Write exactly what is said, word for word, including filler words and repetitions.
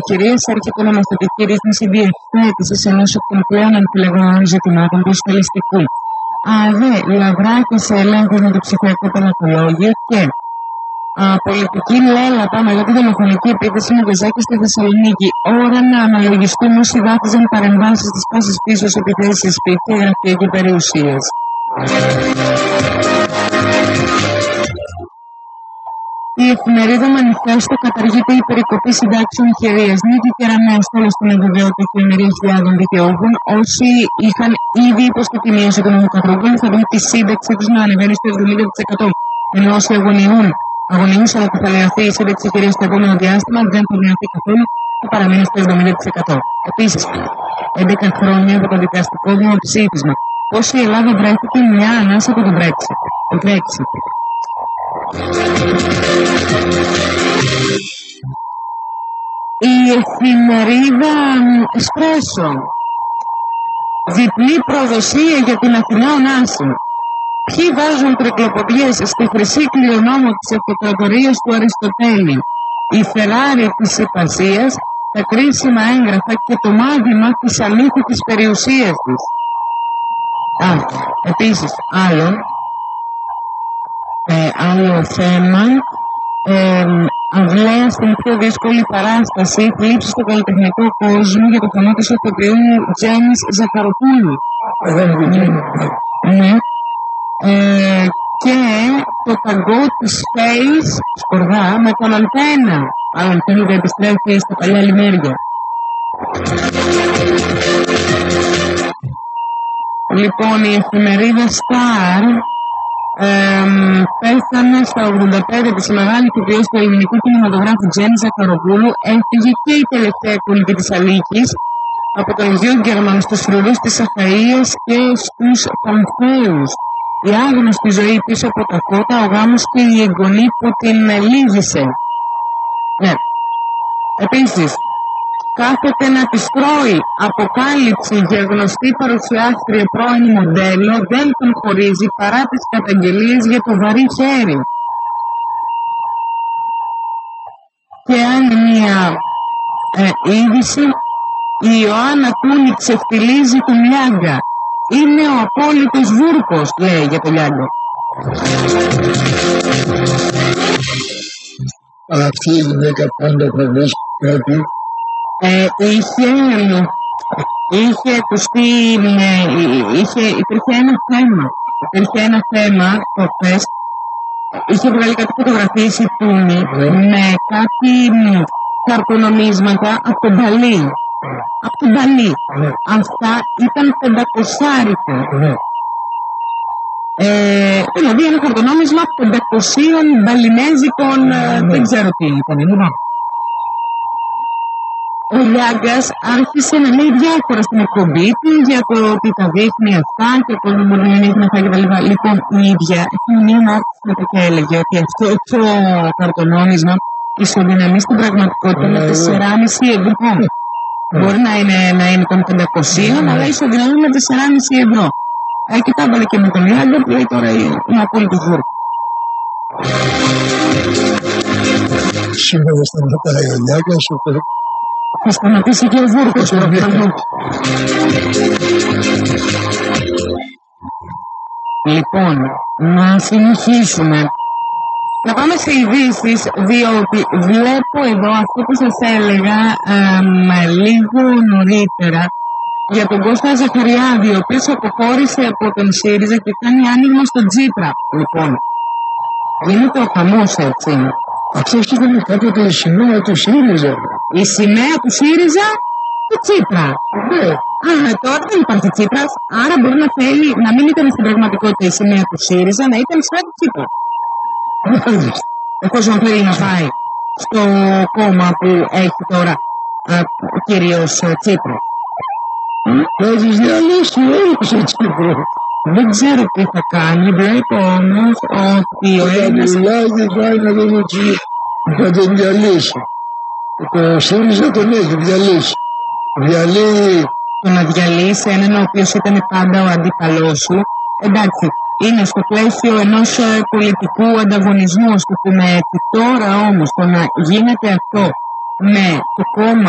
κυρίας έρχεται νομοθετική ρύθμιση διευθέτησης ενός εκ των πλέον αμφιλεγόμενων ζητημάτων του ασφαλιστικού. ΑΔΕ, λαβράκες ελέγχους με το ψηφιακό πελατολόγιο και α, πολιτική λέλαπα μετά τη δολοφονική επίθεση με γκαζάκια στη Θεσσαλονίκη. Ώρα να αναλογιστούν όσοι βάθιζαν παρεμβάσεις της πάσης πίσω σε επιθέσεις σε σπίτια, γραφεία και περιουσίες. Η εφημερίδα Μανιφέστο καταργείται η περικοπή συντάξεων χειρίας. Νίκη Κεραμέως, τέλος στην ευεβαιότητα εκατομμυρίων χιλιάδων δικαιούχων. Όσοι είχαν ήδη υποστεί τη μείωση των νομοκατρόπων θα δουν τη σύνταξή τους να ανεβαίνει στο εβδομήντα τοις εκατό. Ενώ όσοι αγωνιούν, αγωνιούσαν ότι θα μειωθεί η σύνταξη χειρίας στο επόμενο διάστημα, δεν θα μειωθεί καθόλου, θα παραμείνει στο εβδομήντα τοις εκατό. Επίσης, έντεκα χρόνια από το δικαστικό δημοψήφισμα. Πώς η Ελλάδα βρέθηκε μια ανάσα από τον Brexit. Το Brexit. Η εφημερίδα Εσπρέσο. Διπλή προδοσία για την Αθηνά Ωνάση. Ποιοι βάζουν τρικλοποδιές στη χρυσή κληρονόμο της αυτοκρατορίας του Αριστοτέλη. Η Φεράρι της Υπασίας, τα κρίσιμα έγγραφα και το μάθημα της αλήθικης περιουσίας της. Α, επίσης, άλλο, ε, άλλο θέμα, ε, αυλαία στην πιο δύσκολη παράσταση, θλίψη στο καλλιτεχνικό κόσμο για το θανάτο του ηθοποιού Τζένις Ζαχαροπούλου. Ναι. Ε, και το ταγκό της Face Σκορδά με τον Αντένα. Αλλά Αντένα επιστρέφει στα παλιά λιμέρια. Λοιπόν, η εφημερίδα Star ε, πέθανε στα ογδόντα πέντε της η μεγάλη ηθοποιός του ελληνικού κινηματογράφου Τζέννη Ζαχαροπούλου. Έφυγε και η τελευταία κολλητή της Αλίκης από τον Γιούγκερμαν στους φρουρούς της Αχαΐας και στους Πανθέους. Η άγνωστη ζωή πίσω από τα φώτα, ο γάμος και η εγγονή που την λύγησε. Ναι. Επίσης, κάθεται να της τρώει. Αποκάλυψη για γνωστή παρουσιάστρια πρώην μοντέλο δεν τον χωρίζει παρά τις καταγγελίες για το βαρύ χέρι. Και άλλη μία ε, είδηση, η Ιωάννα Τούνη ξεφτιλίζει του Λιάγκα. Είναι ο απόλυτος βούρκος, λέει για το Λιάγκα. Αυτή η γυναίκα πάντα θα βρίσκει κάτι. Ε, είχε, είχε ακουστεί, είχε, υπήρχε ένα θέμα, υπήρχε ένα θέμα το χθες, είχε βγάλει κάτι φωτογραφίες η Τούνη mm. με κάτι καρτονομίσματα από τον Παλί, mm. από τον Παλί. Mm. Αυτά ήταν πεντακοσάρικα. Mm. Ε, δηλαδή ένα καρτονόμισμα πεντακοσίων μπαλινέζικων, mm. δεν ξέρω τι ήταν. Mm. Ο Λιάγκας άρχισε να λέει διάφορα στην εκπομπή του για το ότι τα δείχνει αυτά και ο κόσμος μπορεί να δείχνει αυτά κτλ. Λοιπόν, η ίδια έχει μία άρχισε και έλεγε ότι αυτό το καρτονόμισμα ισοδυναμεί στην πραγματικότητα με τεσσεράμισι ευρώ. Μπορεί να είναι, να είναι των πεντακοσίων, αλλά ισοδυναμεί με τεσσεράμισι ευρώ. Ε, και τα έβαλε και με τον Λιάγκα που λέει τώρα είναι απόλυτος βούρκος. Σήμερα σταματάει ο Λιάγκας, θα σταματήσει και ο βούρκος. Λοιπόν, να συνεχίσουμε. Να πάμε σε ειδήσεις, διότι βλέπω εδώ αυτό που σας έλεγα ε, λίγο νωρίτερα για τον Κώστα Ζαχαριάδη, ο οποίος αποχώρησε από τον ΣΥΡΙΖΑ και κάνει άνοιγμα στον Τσίπρα. Λοιπόν, γίνεται ο χαμός, έτσι. Αυτό ήταν κάποτε η σημαία του ΣΥΡΙΖΑ. Η σημαία του ΣΥΡΙΖΑ του Τσίπρα. Ναι. Α, τώρα δεν υπάρχει Τσίπρας, άρα μπορεί να θέλει να μην ήταν στην πραγματικότητα η σημαία του ΣΥΡΙΖΑ, να ήταν σαν του Τσίπρα. Εφόσον θέλει να πάει στο κόμμα που έχει τώρα α, ο κύριος Τσίπρας. Θα τους διαλύσει όλους ο Τσίπρα. Δεν ξέρω τι θα κάνει, βλέπω όμως ότι ο Έλληνας Λάδι πάει να τον θα τον διαλύσει. Το ΣΥΡΙΖΑ τον έχει διαλύσει. Διαλύει. Το να διαλύσει έναν ο οποίος ήταν πάντα ο αντίπαλός σου, εντάξει, είναι στο πλαίσιο ενός πολιτικού ανταγωνισμού, ας το πούμε έτσι. Τώρα όμως το να γίνεται αυτό με το κόμμα